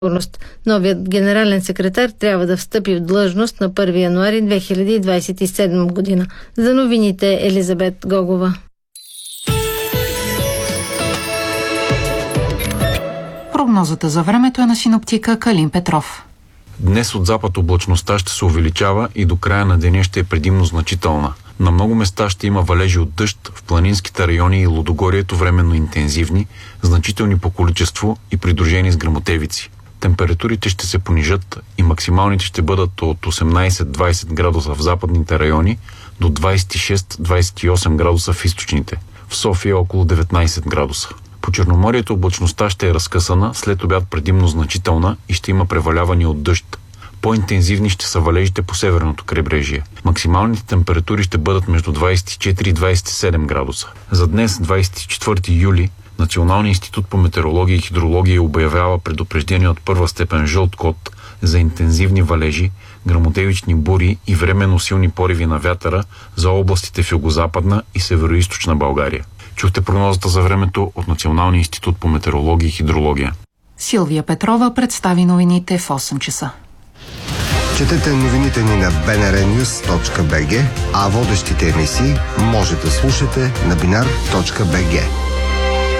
сигурност. Новият генерален секретар трябва да встъпи в длъжност на 1 януари 2027 година. За новините Елизабет Гогова. Прогнозата за времето е на синоптика Калин Петров. Днес от запад облачността ще се увеличава и до края на деня ще е предимно значителна. На много места ще има валежи от дъжд, в планинските райони и лудогорието временно интензивни, значителни по количество и придружени с гръмотевици. Температурите ще се понижат и максималните ще бъдат от 18-20 градуса в западните райони до 26-28 градуса в източните. В София около 19 градуса. По Черноморието облачността ще е разкъсана, след обяд предимно значителна и ще има превалявания от дъжд. По-интензивни ще са валежите по северното крайбрежие. Максималните температури ще бъдат между 24 и 27 градуса. За днес, 24 юли, Националният институт по метеорология и хидрология обявява предупреждение от първа степен жълт код за интензивни валежи, гръмотевични бури и временно силни пориви на вятъра за областите в югозападна и североизточна България. Чухте прогнозата за времето от Националния институт по метеорология и хидрология. Силвия Петрова представи новините в 8 часа. Четете новините ни на bnrnews.bg, а водещите емисии може да слушате на binar.bg.